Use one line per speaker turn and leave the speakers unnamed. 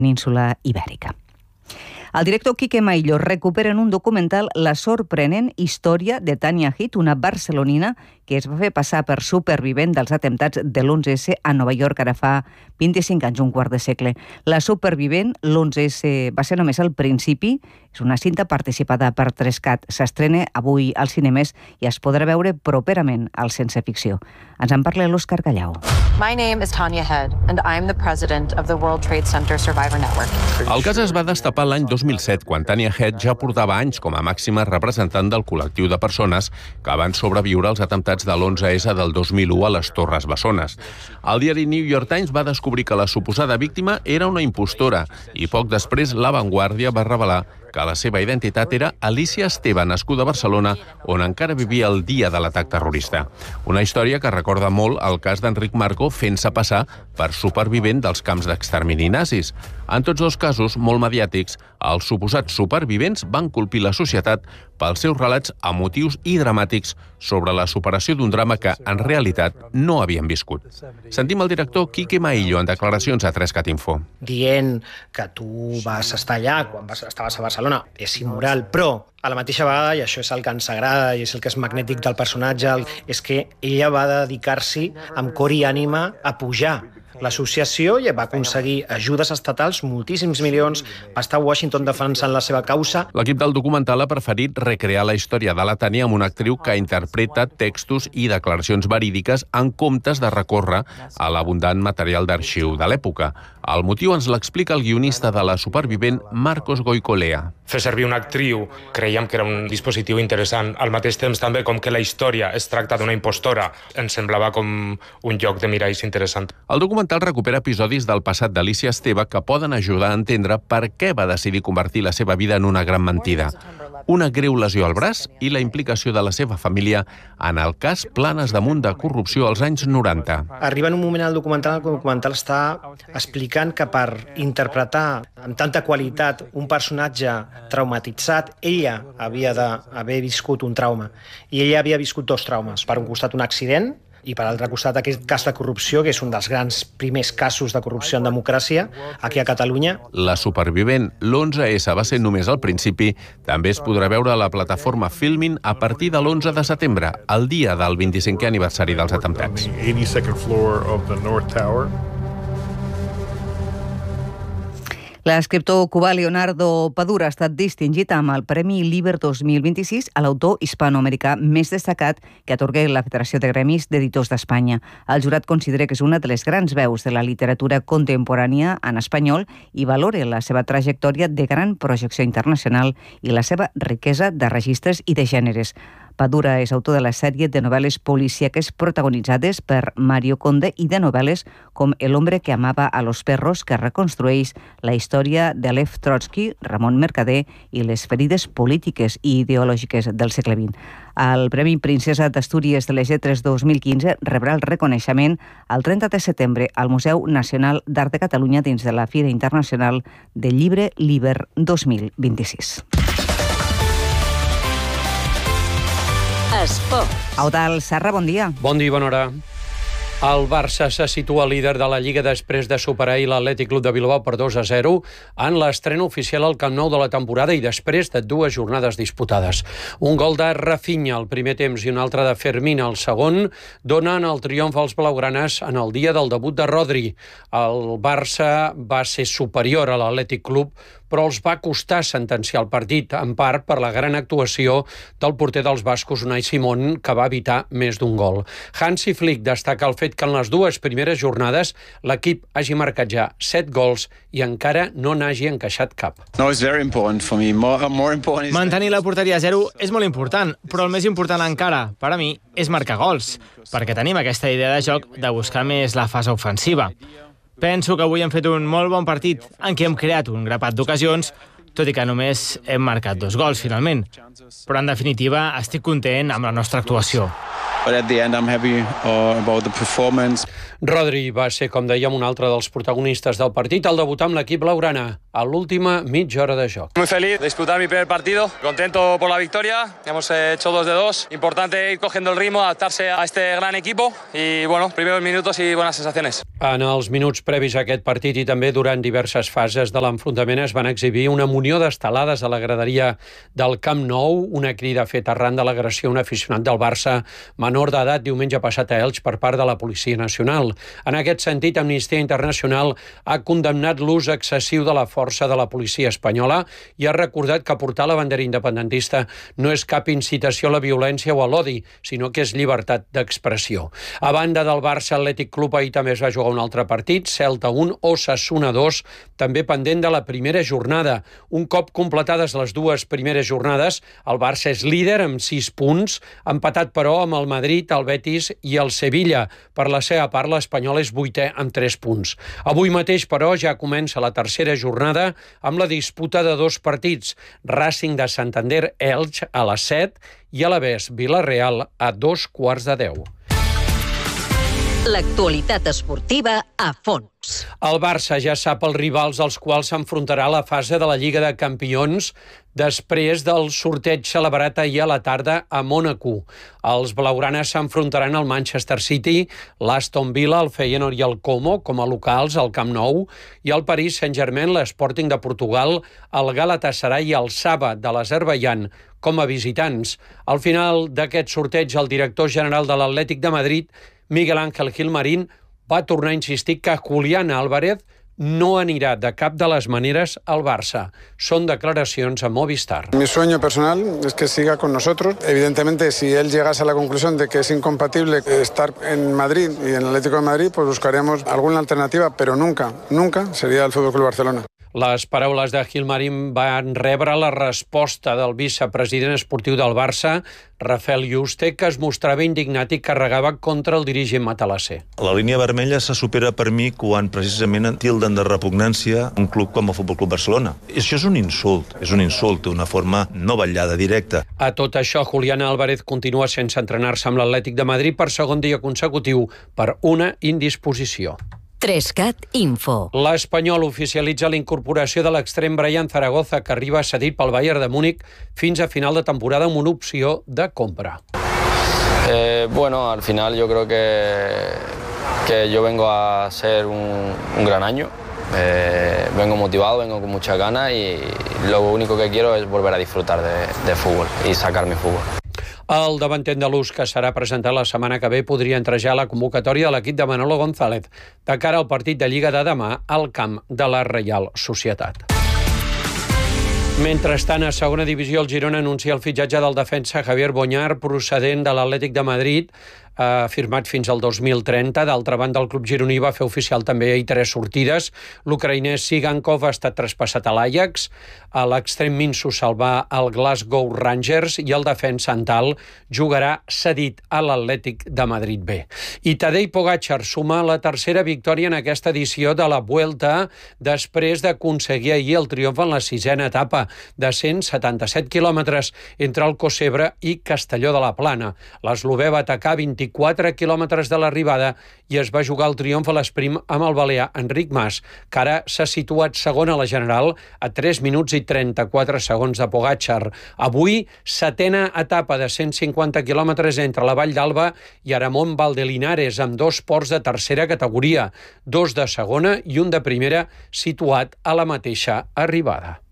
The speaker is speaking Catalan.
península Ibèrica. El director Quique Maillo recupera en un documental la sorprenent història de Tania Head, una barcelonina que es va fer passar per supervivent dels atemptats de l'11S a Nova York ara fa 25 anys, un quart de segle. La supervivent, l'11S va ser només el principi, és una cinta participada per 3CAT. S'estrena avui als cinemes i es podrà veure properament al Sense Ficció. Ens en parla l'Òscar Callau.
My name is Tanya Head, and I'm the president of the World Trade Center Survivor Network.
El cas es va destapar l'any 2007, quan Tanya Head ja portava anys com a màxima representant del col·lectiu de persones que van sobreviure als atemptats de l'11S del 2001 a les Torres Bessones. El diari New York Times va descobrir que la suposada víctima era una impostora i poc després La Vanguardia va revelar que la seva identitat era Alicia Esteve, nascuda a Barcelona, on encara vivia el dia de l'atac terrorista. Una història que recorda molt el cas d'Enric Marco fent-se passar per supervivent dels camps d'extermini nazis. En tots dos casos, molt mediàtics, els suposats supervivents van colpir la societat pels seus relats emotius i dramàtics sobre la superació d'un drama que, en realitat, no havien viscut. Sentim el director Quique Maillo en declaracions a 3CAT Info.
Dient que tu vas estar allà quan estaves a Barcelona és immoral, però a la mateixa vegada, i això és el que ens agrada i és el que és magnètic del personatge, és que ella va dedicar-s'hi amb cor i ànima a pujar l'associació i va aconseguir ajudes estatals, moltíssims milions, va estar a Washington defensant la seva causa.
L'equip del documental ha preferit recrear la història de la Tània amb una actriu que interpreta textos i declaracions verídiques en comptes de recórrer a l'abundant material d'arxiu de l'època. El motiu ens l'explica el guionista de la supervivent Marcos Goicolea.
Fer servir una actriu creiem que era un dispositiu interessant. Al mateix temps també, com que la història es tracta d'una impostora, ens semblava com un joc de miralls interessant.
El documental recupera episodis del passat d'Alicia Esteve que poden ajudar a entendre per què va decidir convertir la seva vida en una gran mentida. Una greu lesió al braç i la implicació de la seva família en el cas Planes damunt de corrupció als anys 90.
Arriba en un moment al documental en què el documental està explicant que per interpretar amb tanta qualitat un personatge traumatitzat, ella havia d'haver viscut un trauma. I ella havia viscut dos traumes. Per un costat, un accident, i per l'altre costat aquest cas de corrupció, que és un dels grans primers casos de corrupció en democràcia aquí a Catalunya.
La supervivent, l'11S, va ser només al principi. També es podrà veure a la plataforma Filmin a partir de l'11 de setembre, el dia del 25è aniversari dels atemptats.
L'escriptor cubà Leonardo Padura ha estat distingit amb el Premi Liber 2026 a l'autor hispanoamericà més destacat que atorga la Federació de Gremis d'Editors d'Espanya. El jurat considera que és una de les grans veus de la literatura contemporània en espanyol i valora la seva trajectòria de gran projecció internacional i la seva riquesa de registres i de gèneres. Padura és autor de la sèrie de novel·les policíaques protagonitzades per Mario Conde i de novel·les com El hombre que amaba a los perros, que reconstrueix la història de Lev Trotsky, Ramon Mercader i les ferides polítiques i ideològiques del segle XX. El Premi Princesa d'Astúries de les Lletres 2015 rebrà el reconeixement el 30 de setembre al Museu Nacional d'Art de Catalunya dins de la Fira Internacional del Llibre Liber 2026.
Esport.
Eudald Serra, bon dia.
Bon dia i bona hora. El Barça se situa líder de la Lliga després de superar l'Atlètic Club de Bilbao per 2-0 en l'estrena oficial al Camp Nou de la temporada i després de 2 jornades disputades. Un gol de Rafinha al primer temps i un altre de Fermín al segon donen el triomf als blaugranes en el dia del debut de Rodri. El Barça va ser superior a l'Atlètic Club, però els va costar sentenciar el partit, en part per la gran actuació del porter dels bascos, Unai Simón, que va evitar més d'un gol. Hansi Flick destaca el fet que en les 2 primeres jornades l'equip hagi marcat ja 7 gols i encara no n'hagi encaixat cap.
Mantenir la porteria a 0 és molt important, però el més important encara, per a mi, és marcar gols, perquè tenim aquesta idea de joc de buscar més la fase ofensiva. Penso que avui hem fet un molt bon partit en què hem creat un grapat d'ocasions, tot i que només hem marcat 2 gols, finalment. Però, en definitiva, estic content amb la nostra actuació.
Rodri va ser, com dèiem, un altre dels protagonistes del partit al debutar amb l'equip blaugrana. a l'última mitja hora de joc.
Muy feliz de disputar mi primer partido, contento por la victoria, hemos hecho 2 de 2, importante ir cogiendo el ritmo, adaptarse a este gran equipo y bueno, primeros minutos y buenas sensaciones.
En els minuts previs a aquest partit i també durant diverses fases de l'enfrontament es van exhibir una munió d'estelades a la graderia del Camp Nou, una crida feta arran de l'agressió a un aficionat del Barça menor d'edat diumenge passat a Elx per part de la Policia Nacional. En aquest sentit, Amnistia Internacional ha condemnat l'ús excessiu de la força de la policia espanyola i ha recordat que portar la bandera independentista no és cap incitació a la violència o a l'odi, sinó que és llibertat d'expressió. A banda del Barça Atlètic Club, ahir també es va jugar un altre partit, Celta 1, Osasuna 2, també pendent de la primera jornada. Un cop completades les dues primeres jornades, el Barça és líder amb 6 punts, empatat però amb el Madrid, el Betis i el Sevilla. Per la seva part, l'Espanyol és 8è amb 3 punts. Avui mateix, però, ja comença la tercera jornada amb la disputa de 2 partits. Racing de Santander Elx a les 7 i Alavés Vila-real a 2:15.
L'actualitat esportiva a fons.
El Barça ja sap els rivals als quals s'enfrontarà a la fase de la Lliga de Campions després del sorteig celebrat ahir a la tarda a Mònaco. Els blaugranes s'enfrontaran al Manchester City, l'Aston Villa, el Feyenoord i el Como com a locals al Camp Nou i el Paris Saint-Germain, l'Sporting de Portugal, el Galatasaray i el Saba de l'Azerbaidjan com a visitants. Al final d'aquest sorteig, el director general de l'Atlètic de Madrid, Miguel Ángel Gilmarín, va tornar a insistir que Julián Álvarez no anirà de cap de les maneres al Barça. Són declaracions a Movistar.
Mi sueño personal es que siga con nosotros. Evidentemente, si él llegase a la conclusión de que es incompatible estar en Madrid y en el Atlético de Madrid, pues buscaremos alguna alternativa, pero nunca sería el FC Barcelona.
Les paraules de Gilmarín van rebre la resposta del vicepresident esportiu del Barça, Rafael Yuste, que es mostrava indignat i carregava contra el dirigent matalasser.
La línia vermella se supera per mi quan precisament tilden de repugnància un club com el Futbol Club Barcelona. Això és un insult, d'una forma no vetllada, directa.
A tot això, Julián Álvarez continua sense entrenar-se amb l'Atlètic de Madrid per segon dia consecutiu per una indisposició.
3CAT Info.
L'Espanyol oficialitza la incorporació de l'extrem Brian Zaragoza, que arriba cedit pel Bayern de Múnich fins a final de temporada amb una opció de compra.
Al final yo creo que yo vengo a ser un gran año. Vengo motivado, vengo con muchas ganas y lo único que quiero es volver a disfrutar de fútbol y sacar mi fútbol.
El davanter andalús, que serà presentat la setmana que ve, podria entrejar la convocatòria de l'equip de Manolo González de cara al partit de Lliga de demà al camp de la Reial Societat. Mentrestant, a segona divisió, el Girona anuncia el fitxatge del defensa Javier Boñar, procedent de l'Atlètic de Madrid, firmat fins al 2030. D'altra banda, el club gironí va fer oficial també ahir 3 sortides. L'ucraïnès Sigankov ha estat traspassat a l'Ajax, a l'extrem Minso se'l va al Glasgow Rangers i el defensa Antal jugarà cedit a l'Atlètic de Madrid B. I Tadej Pogačar suma la tercera victòria en aquesta edició de la Vuelta després d'aconseguir ahir el triomf en la 6a etapa de 177 quilòmetres entre Alcocebre i Castelló de la Plana. L'eslovè va atacar 24 quilòmetres de l'arribada i es va jugar el triomf a l'esprint amb el balear Enric Mas, que ara s'ha situat segon a la general a 3 minuts i 34 segons de Pogačar. Avui, 7a etapa de 150 quilòmetres entre la Vall d'Alba i Aramón Valdelinares, amb 2 ports de tercera categoria, 2 de segona i un de primera, situat a la mateixa arribada.